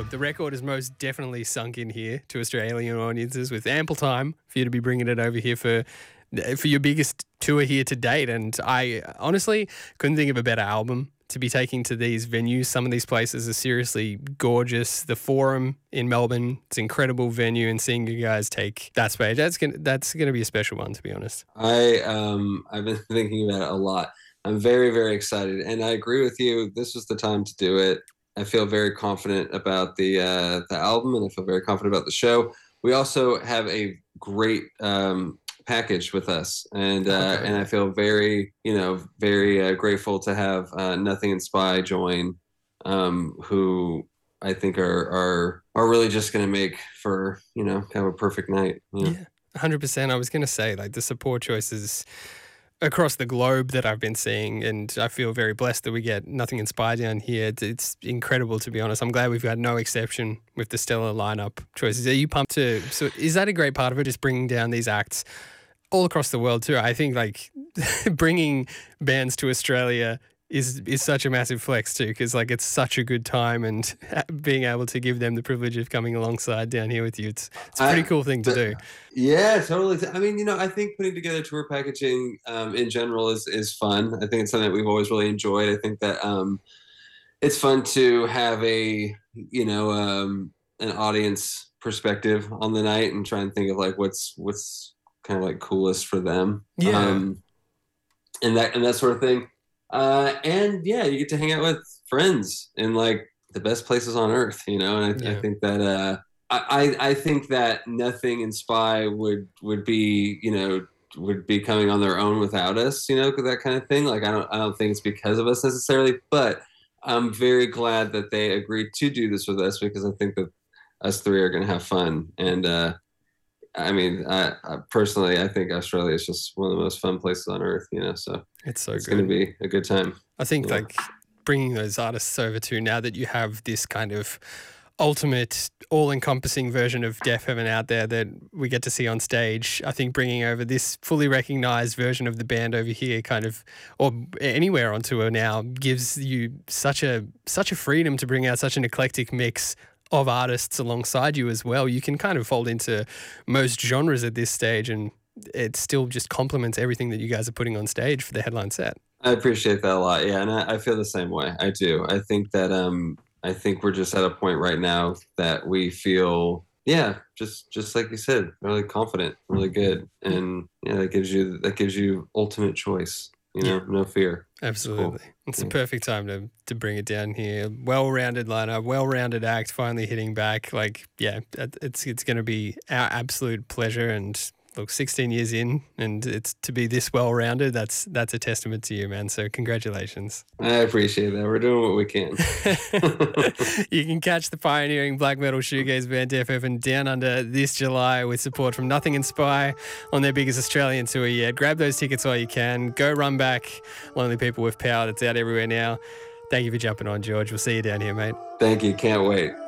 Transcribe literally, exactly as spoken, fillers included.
the record is most definitely sunk in here to Australian audiences with ample time for you to be bringing it over here for for your biggest tour here to date. And I honestly couldn't think of a better album to be taking to these venues. Some of these places are seriously gorgeous. The Forum in Melbourne, it's an incredible venue, and seeing you guys take that stage, that's gonna that's gonna be a special one, to be honest. I um I've been thinking about it a lot. I'm very, very excited, and I agree with you. This was the time to do it. I feel very confident about the uh, the album, and I feel very confident about the show. We also have a great um, package with us, and uh, Okay. and I feel very, you know, very uh, grateful to have uh, Nothing and Spy join, um, who I think are are are really just going to make for, you know, kind of a perfect night. You know? Yeah, one hundred percent. I was going to say, like, the support choices across the globe that I've been seeing, and I feel very blessed that we get Nothing Inspired down here. It's, it's incredible, to be honest. I'm glad we've got no exception with the stellar lineup choices. Are you pumped to? So is that a great part of it? Is bringing down these acts all across the world too? I think like bringing bands to Australia is is such a massive flex too, because like it's such a good time, and being able to give them the privilege of coming alongside down here with you, it's it's a pretty I, cool thing to do. Yeah, totally. I mean, you know, I think putting together tour packaging um, in general is is fun. I think it's something that we've always really enjoyed. I think that um, it's fun to have a, you know, um, an audience perspective on the night and try and think of like what's what's kind of like coolest for them. Yeah. Um, and that and that sort of thing. Uh, and yeah, you get to hang out with friends in like the best places on earth, you know. And I, Yeah. I think that uh, I I think that Nothing and Spy would would be, you know, would be coming on their own without us, you know, that kind of thing. Like I don't I don't think it's because of us necessarily, but I'm very glad that they agreed to do this with us, because I think that us three are going to have fun. And uh, I mean, I, I personally, I think Australia is just one of the most fun places on earth, you know, so It's so it's good. going to be a good time. I think Yeah. like bringing those artists over to, now that you have this kind of ultimate all-encompassing version of Deaf Heaven out there that we get to see on stage, I think bringing over this fully recognized version of the band over here kind of, or anywhere on tour now, gives you such a such a freedom to bring out such an eclectic mix of artists alongside you as well. You can kind of fold into most genres at this stage, and it still just complements everything that you guys are putting on stage for the headline set. I appreciate that a lot. Yeah, and I, I feel the same way. I do. I think that um, I think we're just at a point right now that we feel, yeah, just just like you said, really confident, really good, and yeah, that gives you that gives you ultimate choice. You know, Yeah. no fear. Absolutely. Cool. It's Yeah. the perfect time to, to bring it down here. Well-rounded lineup, well-rounded act, finally hitting back. Like, yeah, it- it's it's going to be our absolute pleasure. And look, sixteen years in, and it's to be this well-rounded, that's that's a testament to you, man. So congratulations. I appreciate that. We're doing what we can. You can catch the pioneering black metal shoegaze band Deaf Heaven down under this July with support from Nothing and Spy on their biggest Australian tour yet. Grab those tickets while you can. Go run back Lonely People with Power. That's out everywhere now. Thank you for jumping on, George. We'll see you down here, mate. Thank you. Can't wait.